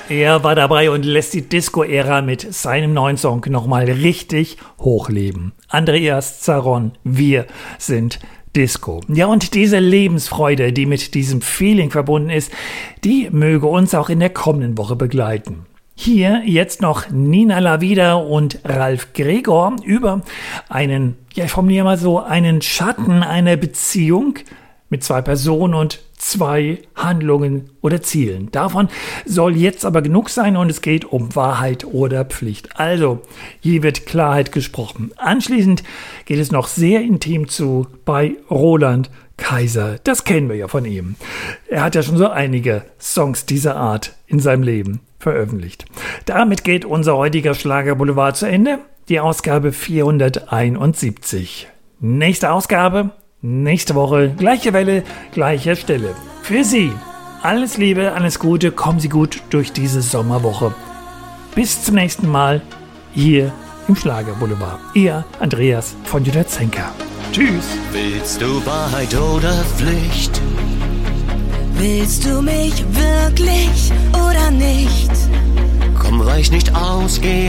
Er war dabei und lässt die Disco-Ära mit seinem neuen Song nochmal richtig hochleben. Andreas Zaron, wir sind Disco. Ja, und diese Lebensfreude, die mit diesem Feeling verbunden ist, die möge uns auch in der kommenden Woche begleiten. Hier jetzt noch Nina Lavida und Ralf Gregor über einen, ja, ich formuliere mal so, einen Schatten einer Beziehung mit zwei Personen und zwei Handlungen oder Zielen. Davon soll jetzt aber genug sein und es geht um Wahrheit oder Pflicht. Also, hier wird Klarheit gesprochen. Anschließend geht es noch sehr intim zu bei Roland Kaiser. Das kennen wir ja von ihm. Er hat ja schon so einige Songs dieser Art in seinem Leben veröffentlicht. Damit geht unser heutiger Schlagerboulevard zu Ende. Die Ausgabe 471. Nächste Ausgabe nächste Woche, gleiche Welle, gleiche Stelle. Für Sie alles Liebe, alles Gute, kommen Sie gut durch diese Sommerwoche. Bis zum nächsten Mal hier im Schlagerboulevard. Ihr Andreas von Judith Zenker. Tschüss. Willst du Wahrheit oder Pflicht? Willst du mich wirklich oder nicht? Komm, weich nicht aus, geh